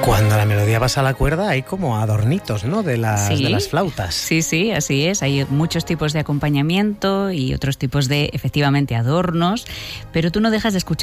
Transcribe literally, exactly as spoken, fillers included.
Cuando la melodía pasa a la cuerda hay como adornitos, ¿no? De las, sí, de las flautas. Sí, sí, así es. Hay muchos tipos de acompañamiento y otros tipos de, efectivamente, adornos, pero tú no dejas de escuchar